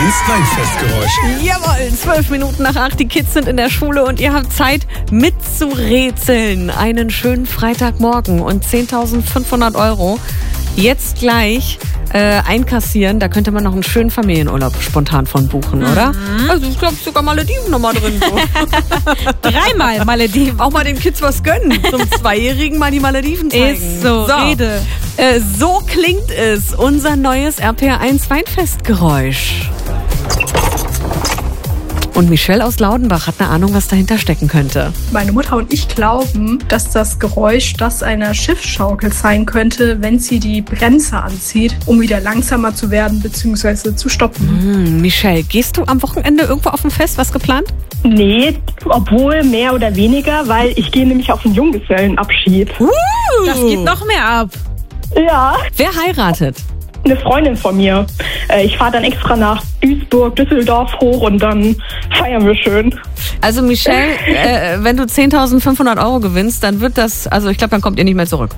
Weinfestgeräusch. Jawohl, 12 Minuten nach 8. Die Kids sind in der Schule und ihr habt Zeit mitzurätseln. Einen schönen Freitagmorgen und 10.500 € jetzt gleich einkassieren. Da könnte man noch einen schönen Familienurlaub spontan von buchen, oder? Also ich glaube sogar Malediven noch mal drin. So. 3-mal Malediven. Auch mal den Kids was gönnen. Zum 2-Jährigen mal die Malediven zeigen. Ist so, Rede. So klingt es, unser neues RPR1 Weinfestgeräusch. Und Michelle aus Laudenbach hat eine Ahnung, was dahinter stecken könnte. Meine Mutter und ich glauben, dass das Geräusch das einer Schiffsschaukel sein könnte, wenn sie die Bremse anzieht, um wieder langsamer zu werden bzw. zu stoppen. Michelle, gehst du am Wochenende irgendwo auf ein Fest? Was geplant? Nee, obwohl mehr oder weniger, weil ich gehe nämlich auf einen Junggesellenabschied. Das geht noch mehr ab. Ja, Wer heiratet? eine Freundin von mir. Ich fahre dann extra nach Duisburg, Düsseldorf hoch und dann feiern wir schön. Also Michelle, wenn du 10.500 € gewinnst, dann wird das, also ich glaube, dann kommt ihr nicht mehr zurück.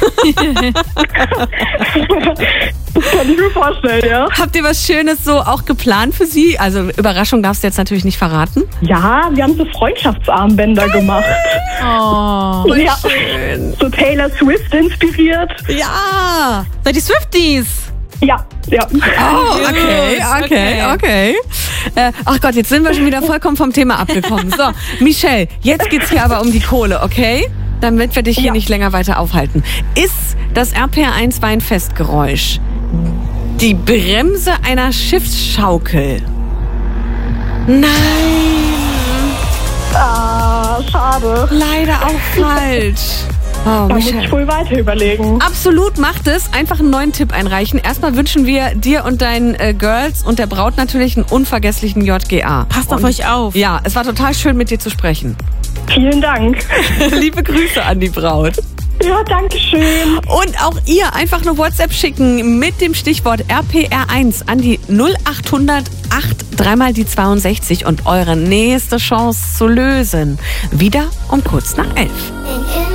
Das kann ich mir vorstellen, ja. Habt ihr was Schönes so auch geplant für sie? Also Überraschung darfst du jetzt natürlich nicht verraten. Ja, wir haben so Freundschaftsarmbänder gemacht. Oh. Ja, so Taylor Swift inspiriert. Ja! Seid ihr Swifties? Ja. Oh, okay. Ach Gott, jetzt sind wir schon wieder vollkommen vom Thema abgekommen. So, Michelle, jetzt geht's hier aber um die Kohle, okay? Damit wir dich hier nicht länger weiter aufhalten. Ist das RPR1 Weinfestgeräusch die Bremse einer Schiffsschaukel? Nein! Ah, schade. Leider auch falsch. Oh, Da muss ich wohl weiter überlegen. Absolut, macht es. Einfach einen neuen Tipp einreichen. Erstmal wünschen wir dir und deinen Girls und der Braut natürlich einen unvergesslichen JGA. Passt auf euch auf. Ja, es war total schön, mit dir zu sprechen. Vielen Dank. Liebe Grüße an die Braut. Ja, danke schön. Und auch ihr einfach eine WhatsApp schicken mit dem Stichwort RPR1 an die 0800 3 die 62 und eure nächste Chance zu lösen. Wieder um kurz nach 11.